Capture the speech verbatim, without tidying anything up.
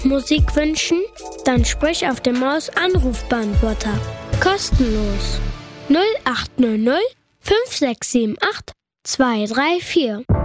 Musik wünschen? Dann sprich auf dem Maus-Anrufbeantworter. Kostenlos. null acht null null fünf sechs sieben acht zwei drei vier.